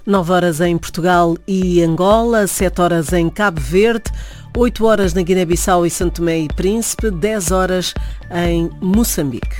9 horas em Portugal e Angola, 7 horas em Cabo Verde, 8 horas na Guiné-Bissau e São Tomé e Príncipe, 10 horas em Moçambique.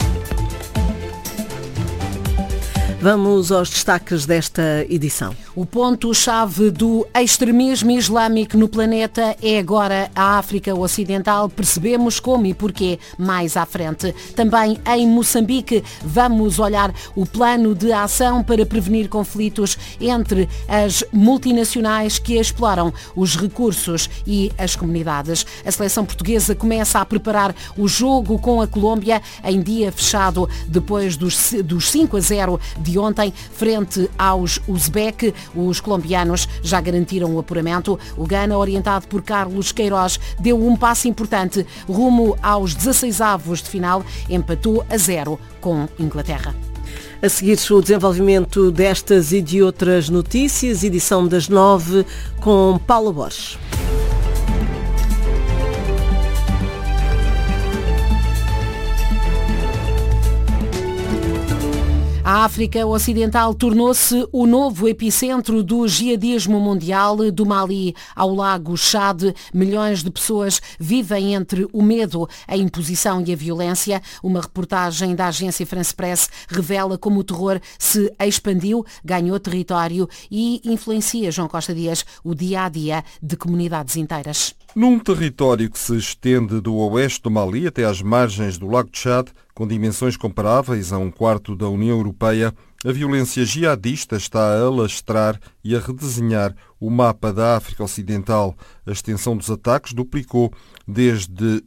Vamos aos destaques desta edição. O ponto-chave do extremismo islâmico no planeta é agora a África Ocidental. Percebemos como e porquê mais à frente. Também em Moçambique vamos olhar o plano de ação para prevenir conflitos entre as multinacionais que exploram os recursos e as comunidades. A seleção portuguesa começa a preparar o jogo com a Colômbia em dia fechado depois dos 5-0 de ontem frente aos Uzbek. Os colombianos já garantiram o apuramento. O Ghana, orientado por Carlos Queiroz, deu um passo importante rumo aos 16avos de final, empatou a 0 com Inglaterra. A seguir, o desenvolvimento destas e de outras notícias, edição das 9 com Paulo Borges. A África Ocidental tornou-se o novo epicentro do jihadismo mundial. Do Mali ao lago Chad, milhões de pessoas vivem entre o medo, a imposição e a violência. Uma reportagem da agência France Press revela como o terror se expandiu, ganhou território e influencia, João Costa Dias, o dia-a-dia de comunidades inteiras. Num território que se estende do oeste do Mali até às margens do lago Chad, com dimensões comparáveis a um quarto da União Europeia, a violência jihadista está a alastrar e a redesenhar o mapa da África Ocidental. A extensão dos ataques duplicou desde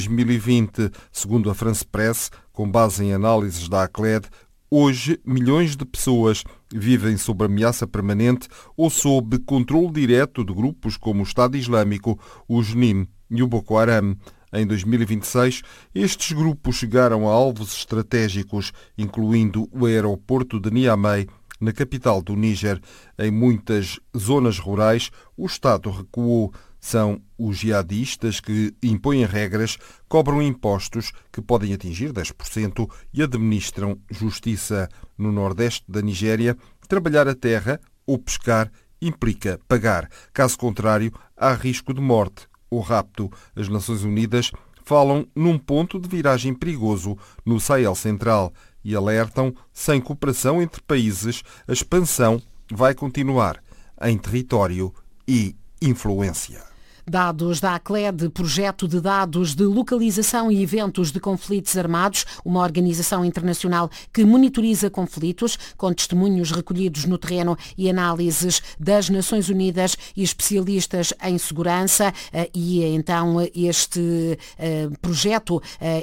2020, segundo a France Press, com base em análises da ACLED. Hoje, milhões de pessoas vivem sob ameaça permanente ou sob controle direto de grupos como o Estado Islâmico, o JNIM e o Boko Haram. Em 2026, estes grupos chegaram a alvos estratégicos, incluindo o aeroporto de Niamey, na capital do Níger. Em muitas zonas rurais, o Estado recuou. São os jihadistas que impõem regras, cobram impostos que podem atingir 10% e administram justiça. No nordeste da Nigéria, trabalhar a terra ou pescar implica pagar. Caso contrário, há risco de morte ou rapto. As Nações Unidas falam num ponto de viragem perigoso no Sahel Central e alertam, sem cooperação entre países, a expansão vai continuar em território e influência. Dados da ACLED, projeto de dados de localização e eventos de conflitos armados, uma organização internacional que monitoriza conflitos, com testemunhos recolhidos no terreno e análises das Nações Unidas e especialistas em segurança. E então este projeto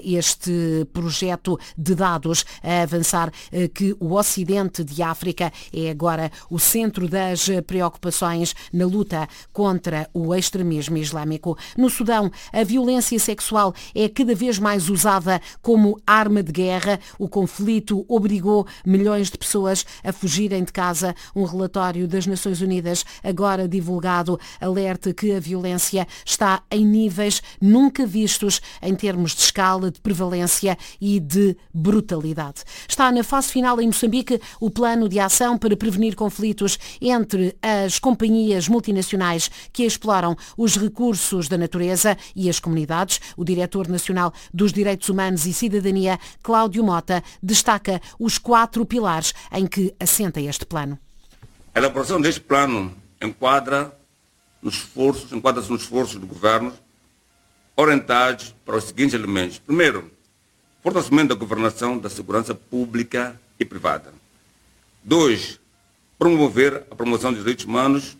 de dados a avançar que o Ocidente de África é agora o centro das preocupações na luta contra o extremismo islâmico. No Sudão, a violência sexual é cada vez mais usada como arma de guerra. O conflito obrigou milhões de pessoas a fugirem de casa. Um relatório das Nações Unidas, agora divulgado, alerta que a violência está em níveis nunca vistos em termos de escala, de prevalência e de brutalidade. Está na fase final em Moçambique o plano de ação para prevenir conflitos entre as companhias multinacionais que exploram os recursos da natureza e as comunidades. O diretor nacional dos Direitos Humanos e Cidadania, Cláudio Mota, destaca os 4 pilares em que assenta este plano. A elaboração deste plano enquadra-se nos esforços do governo orientados para os seguintes elementos. Primeiro, fortalecimento da governação da segurança pública e privada. 2, promover a promoção dos direitos humanos.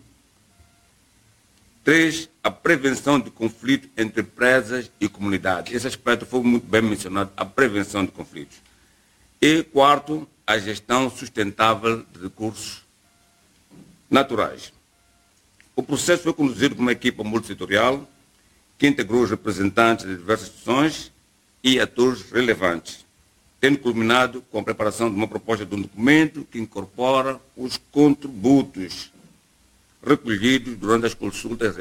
3, a prevenção de conflitos entre empresas e comunidades. Esse aspecto foi muito bem mencionado, a prevenção de conflitos. E 4, a gestão sustentável de recursos naturais. O processo foi conduzido por uma equipa multissetorial que integrou os representantes de diversas instituições e atores relevantes, tendo culminado com a preparação de uma proposta de um documento que incorpora os contributos recolhidos durante as consultas